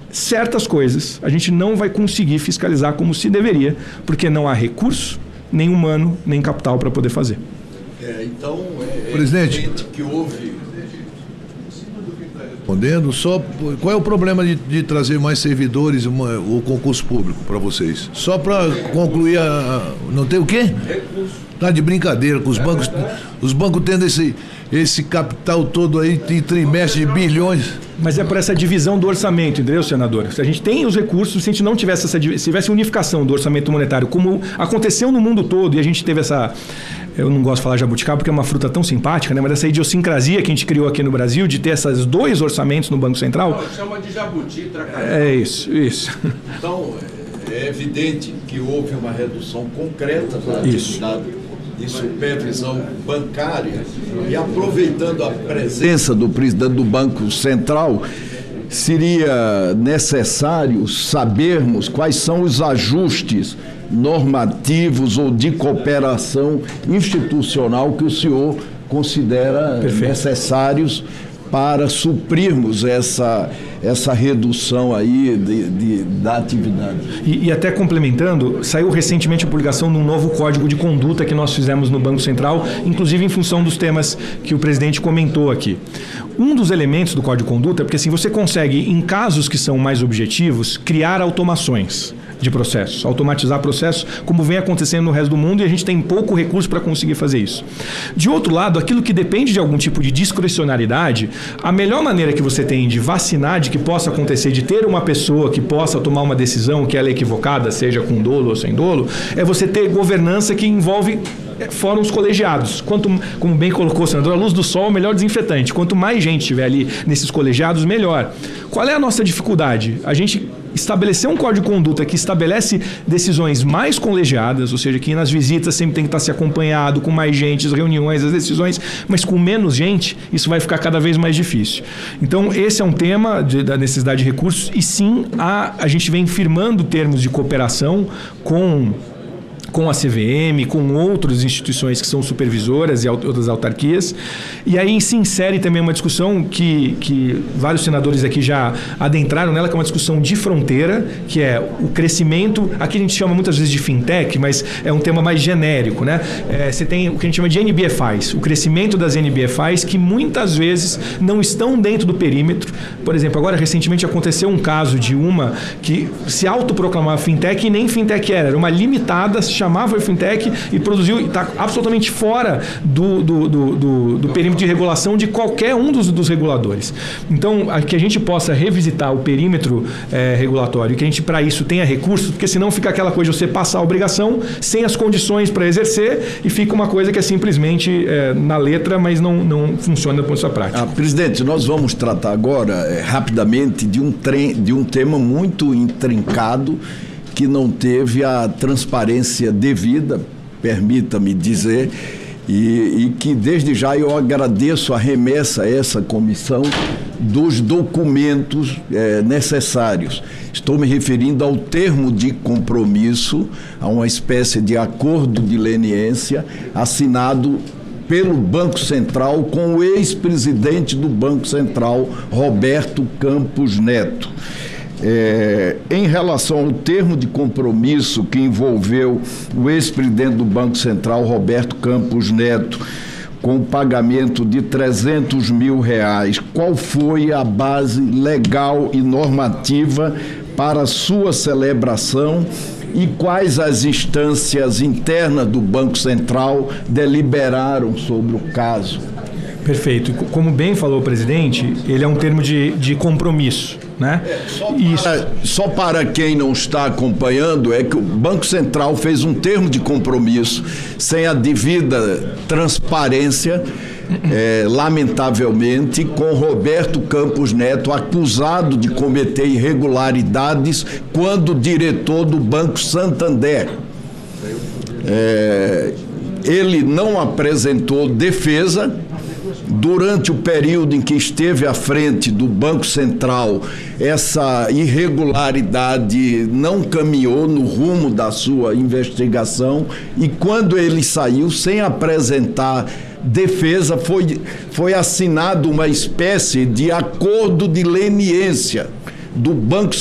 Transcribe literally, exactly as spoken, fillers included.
certas coisas a gente não vai conseguir fiscalizar como se deveria, porque não há recurso, nem humano, nem capital para poder fazer. É, então, é, presidente, é que houve... Respondendo, só qual é o problema de, de trazer mais servidores, uma, o concurso público para vocês? Só para concluir a, não tem o quê? Recurso. Tá de brincadeira com os bancos, os bancos tendo esse, esse capital todo aí de trimestre de bilhões. Mas é por essa divisão do orçamento, entendeu, senador? Se a gente tem os recursos, se a gente não tivesse essa, se tivesse unificação do orçamento monetário, como aconteceu no mundo todo, e a gente teve essa, eu não gosto de falar jabuticaba porque é uma fruta tão simpática, né? Mas essa idiosincrasia que a gente criou aqui no Brasil, de ter esses dois orçamentos no Banco Central. Não, chama de jabuti, tracadão. É isso, isso. Então, é evidente que houve uma redução concreta da atividade de supervisão bancária, e aproveitando a presença do presidente do Banco Central, seria necessário sabermos quais são os ajustes normativos ou de cooperação institucional que o senhor considera Perfeito. necessários para suprirmos essa, essa redução aí de, de, da atividade. E, e até complementando, saiu recentemente a publicação de um novo código de conduta que nós fizemos no Banco Central, inclusive em função dos temas que o presidente comentou aqui. Um dos elementos do código de conduta é porque assim, você consegue, em casos que são mais objetivos, criar automações de processos, automatizar processos, como vem acontecendo no resto do mundo, e a gente tem pouco recurso para conseguir fazer isso. De outro lado, aquilo que depende de algum tipo de discricionariedade, a melhor maneira que você tem de vacinar de que possa acontecer, de ter uma pessoa que possa tomar uma decisão que ela é equivocada, seja com dolo ou sem dolo, é você ter governança que envolve fóruns colegiados. Quanto, como bem colocou o senador, a luz do sol é o melhor desinfetante. Quanto mais gente tiver ali nesses colegiados, melhor. Qual é a nossa dificuldade? A gente estabelecer um código de conduta que estabelece decisões mais colegiadas, ou seja, que nas visitas sempre tem que estar se acompanhado, com mais gente, as reuniões, as decisões, mas com menos gente, isso vai ficar cada vez mais difícil. Então, esse é um tema de, da necessidade de recursos, e sim, a, a gente vem firmando termos de cooperação com... com a C V M, com outras instituições que são supervisoras e outras autarquias. E aí se insere também uma discussão que, que vários senadores aqui já adentraram nela, que é uma discussão de fronteira, que é o crescimento, aqui a gente chama muitas vezes de fintech, mas é um tema mais genérico, né? É, você tem o que a gente chama de N B F Is, o crescimento das N B F Is, que muitas vezes não estão dentro do perímetro. Por exemplo, agora recentemente aconteceu um caso de uma que se autoproclamava fintech e nem fintech era, era uma limitada, chamava fintech e produziu, está absolutamente fora do, do, do, do, do perímetro de regulação de qualquer um dos, dos reguladores. Então, que a gente possa revisitar o perímetro é, regulatório, que a gente, para isso, tenha recursos, porque senão fica aquela coisa de você passar a obrigação sem as condições para exercer, e fica uma coisa que é simplesmente é, na letra, mas não, não funciona com essa prática. Ah, presidente, nós vamos tratar agora, é, rapidamente, de um, trem, de um tema muito intrincado, que não teve a transparência devida, permita-me dizer, e, e que desde já eu agradeço a remessa a essa comissão dos documentos é, necessários. Estou me referindo ao termo de compromisso, a uma espécie de acordo de leniência assinado pelo Banco Central com o ex-presidente do Banco Central, Roberto Campos Neto. É, em relação ao termo de compromisso que envolveu o ex-presidente do Banco Central, Roberto Campos Neto, com o pagamento de trezentos mil reais, qual foi a base legal e normativa para sua celebração e quais as instâncias internas do Banco Central deliberaram sobre o caso? Perfeito. Como bem falou o presidente, ele é um termo de, de compromisso, né? É, só, para, só para quem não está acompanhando, é que o Banco Central fez um termo de compromisso sem a devida transparência, é, lamentavelmente, com Roberto Campos Neto acusado de cometer irregularidades quando diretor do Banco Santander. É, ele não apresentou defesa. Durante o período em que esteve à frente do Banco Central, essa irregularidade não caminhou no rumo da sua investigação, e quando ele saiu sem apresentar defesa, foi, foi assinado uma espécie de acordo de leniência do Banco